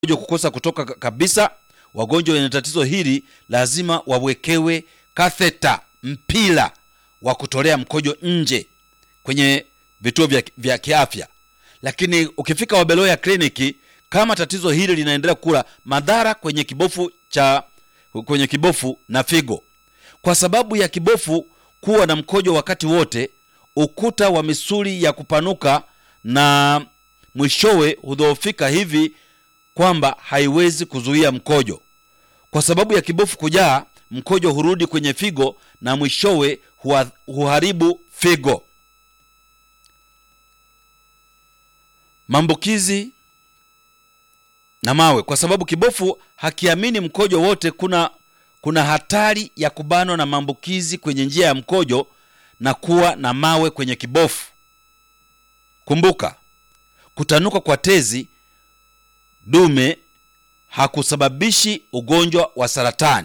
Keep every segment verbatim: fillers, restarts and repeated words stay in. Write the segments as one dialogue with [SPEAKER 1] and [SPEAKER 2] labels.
[SPEAKER 1] mkojo kukosa kutoka kabisa, wagonjwa wenye tatizo hili lazima wawekewe katheta, mpira wa kutolea mkojo nje kwenye vituo vya, vya kiafya. Lakini ukifika Wabeloya kliniki, kama tatizo hili linaendelea kula madhara kwenye kibofu cha kwenye kibofu na figo, kwa sababu ya kibofu kuwa na mkojo wakati wote, ukuta wa misuli ya kupanuka na mwishowe hudhoofika hivi kwamba haiwezi kuzuia mkojo. Kwa sababu ya kibofu kujaa, mkojo hurudi kwenye figo na mwishowe huharibu figo. Maambukizi na mawe. Kwa sababu kibofu hakiamini mkojo wote, kuna kuna hatari ya kubanwa na maambukizi kwenye njia ya mkojo na kuwa na mawe kwenye kibofu. Kumbuka, kutanuka kwa tezi dume hakusababishi ugonjwa wa saratani.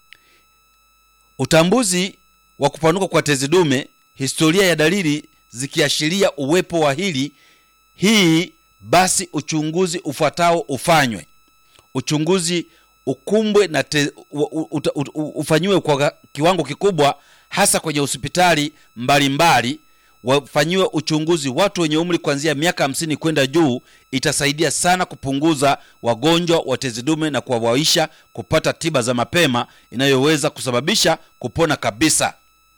[SPEAKER 1] Utambuzi wa kupanuka kwa tezi dume, historia ya dalili zikiashiria uwepo wa hili hii, basi uchunguzi ufuatao ufanywe. Uchunguzi ukumbwe na te, u, u, u, u, ufanyiwe kwa kiwango kikubwa, hasa kwenye hospitali mbalimbali. Wafanyiwe uchunguzi watu wenye umri kuanzia miaka hamsini kwenda juu. Itasaidia sana kupunguza wagonjwa wa tezi dume na kuwawaisha kupata tiba za mapema inayoweza kusababisha kupona kabisa.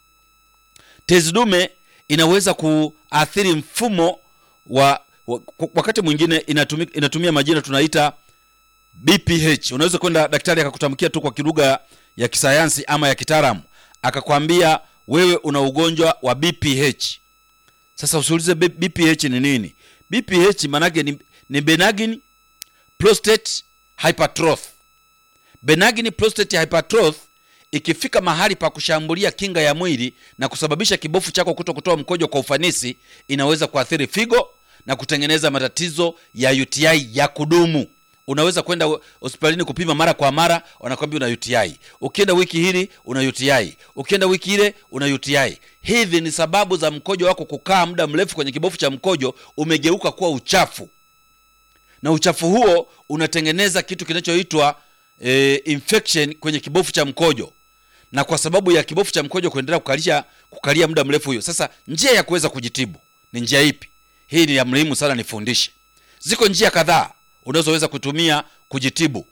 [SPEAKER 1] Tezi dume inaweza kuathiri mfumo wa, wa wakati mwingine inatumia, inatumia majina tunaita B P H. Unaweza kwenda daktari akakutamkia tu kwa kilugha ya kisayansi ama ya kitaalamu, akakwambia wewe una ugonjwa wa B P H. Sasa usiulize B P H ni nini. B P H manake ni, ni benign prostate hypertrophy. Benign prostate hypertrophy ikifika mahali pa kushambulia kinga ya mwili na kusababisha kibofu chako kuto kutoa mkojo kwa ufanisi, inaweza kuathiri figo na kutengeneza matatizo ya U T I ya kudumu. Unaweza kwenda hospitalini kupima mara kwa mara, wanakwambia una U T I. Ukienda wiki hili una U T I. Ukienda wiki ile una U T I. Hivi ni sababu za mkojo wako kukaa muda mrefu kwenye kibofu cha mkojo, umegeuka kuwa uchafu. Na uchafu huo unatengeneza kitu kinachoitwa e, infection kwenye kibofu cha mkojo. Na kwa sababu ya kibofu cha mkojo kuendelea kukalia kukalia muda mrefu hiyo. Sasa njia ya kuweza kujitibu ni njia ipi? Hii ni ya muhimu sana nifundishe. Ziko njia kadhaa unazoweza kutumia kujitibu.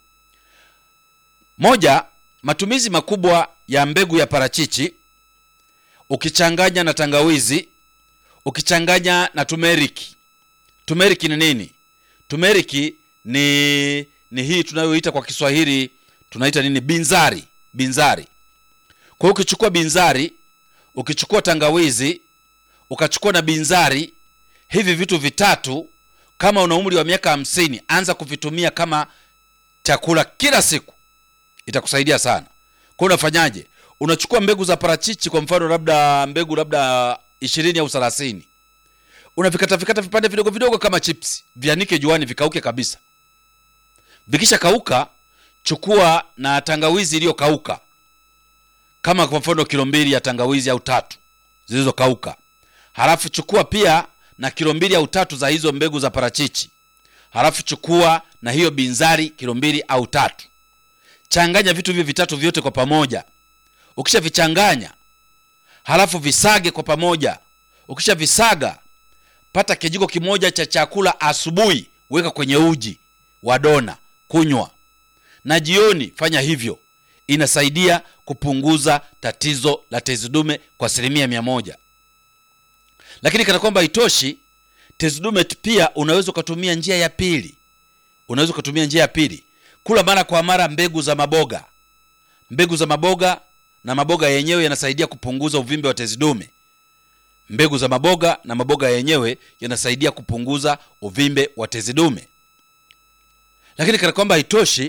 [SPEAKER 1] Moja, matumizi makubwa ya mbegu ya parachichi ukichanganya na tangawizi, ukichanganya na turmeric. Turmeric ni nini? Turmeric ni ni hii tunayoita kwa Kiswahili tunaita nini? Binzari, binzari. Kwa hiyo ukichukua binzari, ukichukua tangawizi, ukachukua na binzari, hivi vitu vitatu, kama una umri wa miaka hamsini, anza kuvitumia kama chakula kila siku. Itakusaidia sana. Kwa unafanyaje? Unachukua mbegu za parachichi, kwa mfano labda mbegu labda ishirini au thelathini. Unavikata vikata vipande vidogo vidogo kama chips. Vianike juani vikauke kabisa. Vikisha kauka, chukua na tangawizi iliyo kauka. Kama kwa mfano kilo mbili ya tangawizi au tatu zilizo kauka. Halafu chukua pia na kilo mbili au tatu za hizo mbegu za parachichi. Halafu chukua na hiyo binzari kilo mbili au tatu. Changanya vitu hivi vitatu vyote kwa pamoja. Ukisha vichanganya, halafu visage kwa pamoja. Ukisha visaga, pata kijiko kimoja cha chakula asubuhi, weka kwenye uji wa dona, kunywa. Na jioni fanya hivyo. Inasaidia kupunguza tatizo la tezi dume kwa asilimia mia moja. Lakini kana kwamba itoshi, tezi dume pia unaweza kutumia njia ya pili. Unaweza kutumia njia ya pili. Kula mara kwa mara mbegu za maboga. Mbegu za maboga na maboga yenyewe yanasaidia kupunguza uvimbe wa tezi dume. Mbegu za maboga na maboga yenyewe yanasaidia kupunguza uvimbe wa tezi dume. Lakini kana kwamba itoshi,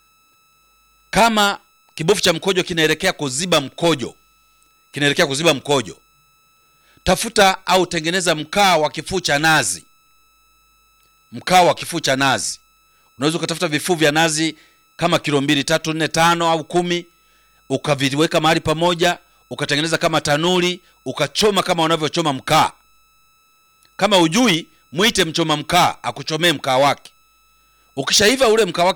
[SPEAKER 1] kama kibofu cha mkojo kinaelekea kuziba mkojo, kinaelekea kuziba mkojo, tafuta au tengeneza mkaa wa kifuu cha nazi. Mkaa wa kifuu cha nazi. Unaweza kutafuta vifuu vya nazi kama kilo mbili, tatu, nne, tano au kumi, ukaviweka mahali pamoja, ukatengeneza kama tanuri, ukachoma kama unavyochoma mkaa. Kama ujui, muite mchoma mkaa akuchomee mkaa wake. Ukishaiva ule mkaa